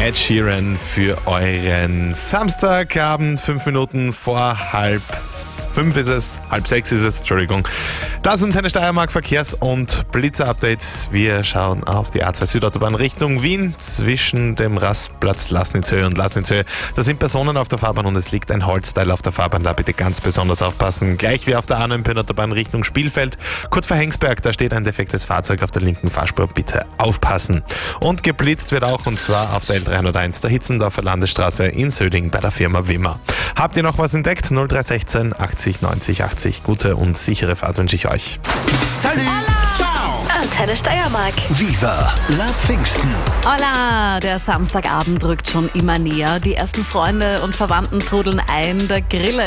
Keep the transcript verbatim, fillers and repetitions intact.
Ed Sheeran für euren Samstagabend. Fünf Minuten vor halb fünf ist es, halb sechs ist es, Entschuldigung. Das sind deine Steiermark Verkehrs- und Blitzer-Updates. Wir schauen auf die A zwei Südautobahn Richtung Wien zwischen dem Rastplatz Lasnitzhöhe und Lasnitzhöhe. Da sind Personen auf der Fahrbahn und es liegt ein Holzteil auf der Fahrbahn. Da bitte ganz besonders aufpassen. Gleich wie auf der A neun Autobahn Richtung Spielfeld. Kurz vor Hengsberg, da steht ein defektes Fahrzeug auf der linken Fahrspur. Bitte aufpassen. Und geblitzt wird auch, und zwar auf der L dreihunderteins der Hitzendorfer Landesstraße in Söding bei der Firma Wimmer. Habt ihr noch was entdeckt? null drei eins sechs achtzig neunzig achtzig. Gute und sichere Fahrt wünsche ich euch. Salut! Ciao! Antenne Steiermark. Viva la Pfingsten! Hola! Der Samstagabend rückt schon immer näher. Die ersten Freunde und Verwandten trudeln ein. Der Grille